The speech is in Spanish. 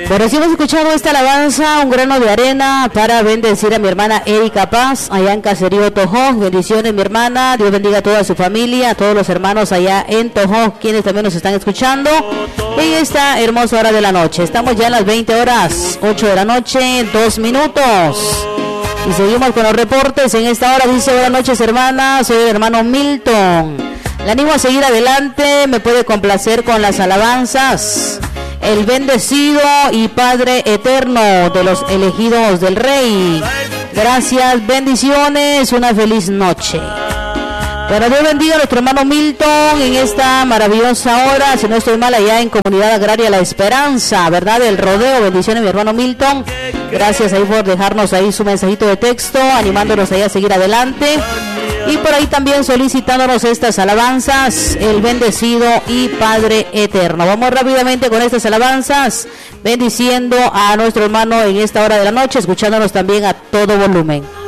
Bueno, si hemos escuchado esta alabanza, un grano de arena para bendecir a mi hermana Erika Paz, allá en Caserío Tojó. Bendiciones, mi hermana. Dios bendiga a toda su familia, a todos los hermanos allá en Tojó, quienes también nos están escuchando en esta hermosa hora de la noche. Estamos ya en las 20 horas, 8 de la noche, 2 minutos. Y seguimos con los reportes. En esta hora dice: buenas noches, hermana. Soy el hermano Milton. Le animo a seguir adelante. Me puede complacer con las alabanzas. El bendecido y Padre eterno de los elegidos del Rey. Gracias, bendiciones, una feliz noche. Bueno, Dios bendiga a nuestro hermano Milton en esta maravillosa hora. Si no estoy mal, allá en Comunidad Agraria La Esperanza, ¿verdad? El rodeo. Bendiciones, mi hermano Milton. Gracias ahí por dejarnos ahí su mensajito de texto, animándonos ahí a seguir adelante. Y por ahí también solicitándonos estas alabanzas, el bendecido y Padre eterno. Vamos rápidamente con estas alabanzas, bendiciendo a nuestro hermano en esta hora de la noche, escuchándonos también a todo volumen.